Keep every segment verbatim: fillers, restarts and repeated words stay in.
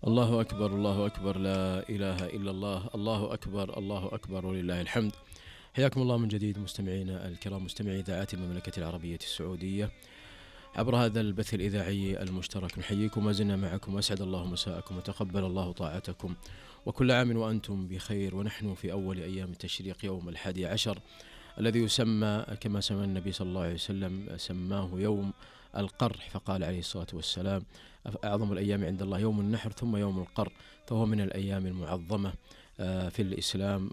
الله أكبر الله أكبر لا إله إلا الله. الله أكبر الله أكبر ولله الحمد. حياكم الله من جديد مستمعينا الكرام، مستمعي إذاعات المملكة العربية السعودية عبر هذا البث الإذاعي المشترك. نحييكم ما زلنا معكم، وأسعد الله مساءكم وتقبل الله طاعتكم، وكل عام وأنتم بخير. ونحن في أول أيام التشريق، يوم الحادي عشر الذي يسمى كما سمى النبي صلى الله عليه وسلم، سماه يوم القر، فقال عليه الصلاة والسلام: أعظم الأيام عند الله يوم النحر ثم يوم القر، فهو من الأيام المعظمة في الإسلام.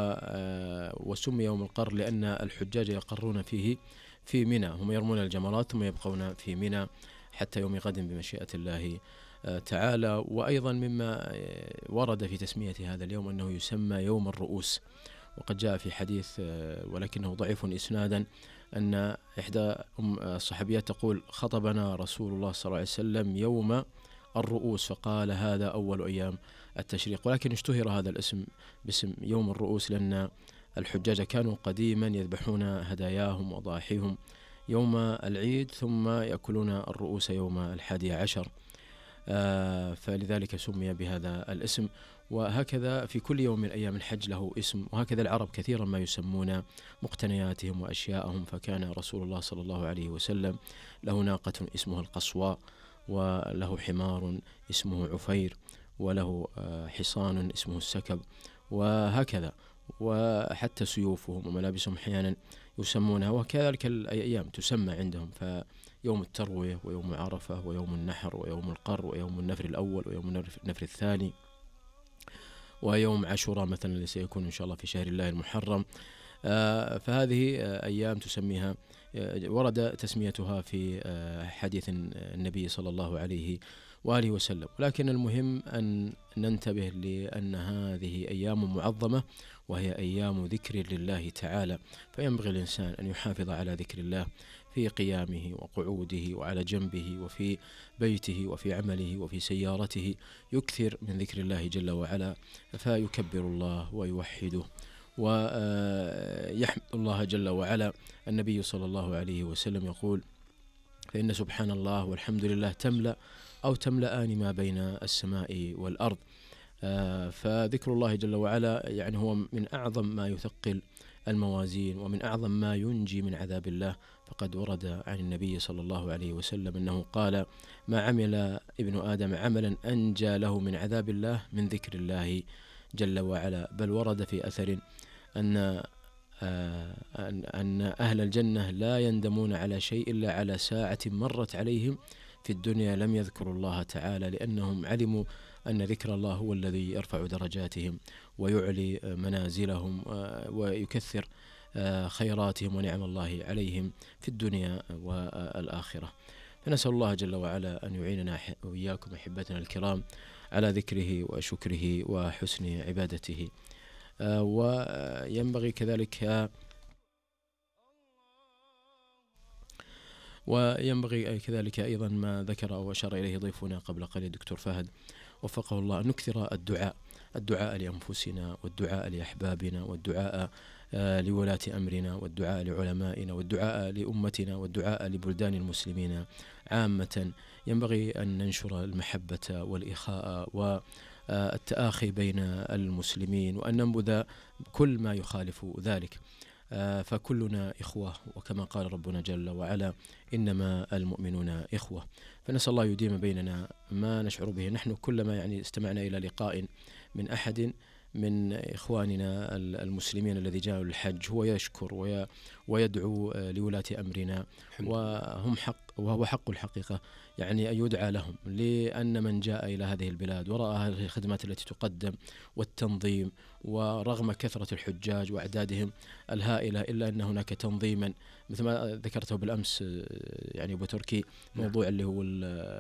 وسمي يوم القر لأن الحجاج يقرون فيه في منى، هم يرمون الجمرات ثم يبقون في منى حتى يوم غد بمشيئة الله تعالى. وأيضا مما ورد في تسمية هذا اليوم أنه يسمى يوم الرؤوس، وقد جاء في حديث ولكنه ضعيف إسنادا أن إحدى الصحابيات تقول: خطبنا رسول الله صلى الله عليه وسلم يوم الرؤوس، فقال: هذا أول أيام التشريق. ولكن اشتهر هذا الاسم باسم يوم الرؤوس لأن الحجاج كانوا قديما يذبحون هداياهم وضاحيهم يوم العيد ثم يأكلون الرؤوس يوم الحادي عشر، آه فلذلك سمي بهذا الاسم. وهكذا في كل يوم من أيام الحج له اسم، وهكذا العرب كثيرا ما يسمون مقتنياتهم وأشياءهم. فكان رسول الله صلى الله عليه وسلم له ناقة اسمها القصواء، وله حمار اسمه عفير، وله حصان اسمه السكب، وهكذا. وحتى سيوفهم وملابسهم أحيانا يسمونها، وكذلك الأيام تسمى عندهم، فيوم التروية ويوم عرفة ويوم النحر ويوم القر ويوم النفر الأول ويوم النفر الثاني ويوم عاشوراء مثلا اللي سيكون إن شاء الله في شهر الله المحرم. آه فهذه آه أيام تسميها، آه ورد تسميتها في آه حديث النبي صلى الله عليه وآله وسلم. ولكن المهم أن ننتبه لأن هذه أيام معظمة، وهي أيام ذكر لله تعالى، فينبغي الإنسان أن يحافظ على ذكر الله في قيامه وقعوده وعلى جنبه وفي بيته وفي عمله وفي سيارته، يكثر من ذكر الله جل وعلا، فيكبر الله ويوحده ويحمد الله جل وعلا. النبي صلى الله عليه وسلم يقول: فإن سبحان الله والحمد لله تملأ أو تملأان ما بين السماء والأرض. فذكر الله جل وعلا يعني هو من أعظم ما يثقل الموازين ومن أعظم ما ينجي من عذاب الله. فقد ورد عن النبي صلى الله عليه وسلم أنه قال: ما عمل ابن آدم عملا أنجى له من عذاب الله من ذكر الله جل وعلا. بل ورد في أثر أن أن أهل الجنة لا يندمون على شيء إلا على ساعة مرت عليهم في الدنيا لم يذكروا الله تعالى، لأنهم علموا أن ذكر الله هو الذي يرفع درجاتهم ويعلي منازلهم ويكثر خيراتهم ونعم الله عليهم في الدنيا والآخرة. فنسأل الله جل وعلا أن يعيننا وإياكم أحبتنا الكرام على ذكره وشكره وحسن عبادته. وينبغي كذلك وينبغي كذلك أيضا ما ذكر أو أشار إليه ضيفنا قبل قليل الدكتور فهد وفقه الله، أن نكثر الدعاء الدعاء لأنفسنا والدعاء لأحبابنا والدعاء لولاة أمرنا والدعاء لعلمائنا والدعاء لأمتنا والدعاء لبلدان المسلمين عامة. ينبغي أن ننشر المحبة والإخاء والتآخي بين المسلمين، وأن ننبذ كل ما يخالف ذلك، فكلنا إخوة، وكما قال ربنا جل وعلا: إنما المؤمنون إخوة. فنسأل الله يديم بيننا ما نشعر به نحن كلما يعني استمعنا إلى لقاء من أحد من إخواننا المسلمين الذي جاءوا للحج، هو يشكر ويدعو لولاة أمرنا، وهم حق وهو حق الحقيقة يعني أن يدعى لهم، لأن من جاء إلى هذه البلاد ورأى هذه الخدمات التي تقدم والتنظيم، ورغم كثرة الحجاج وأعدادهم الهائلة إلا أن هناك تنظيما مثل ما ذكرته بالأمس يعني أبو تركي، موضوع اللي هو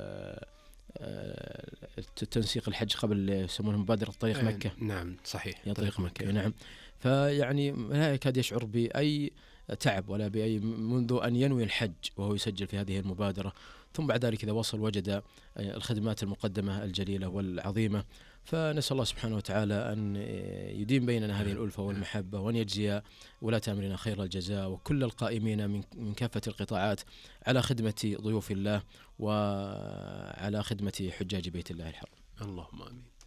تنسيق الحج قبل يسمونه مبادرة طريق مكة. نعم صحيح، يا طريق مكة, مكة. نعم. فيعني لا يكاد يشعر بأي تعب ولا بأي منذ أن ينوي الحج وهو يسجل في هذه المبادرة، ثم بعد ذلك إذا وصل وجد الخدمات المقدمة الجليلة والعظيمة. فنسأل الله سبحانه وتعالى أن يديم بيننا هذه الألفة والمحبة، وأن يجزي ولاة أمرنا خير الجزاء، وكل القائمين من كافة القطاعات على خدمة ضيوف الله وعلى خدمة حجاج بيت الله الحرام. اللهم آمين.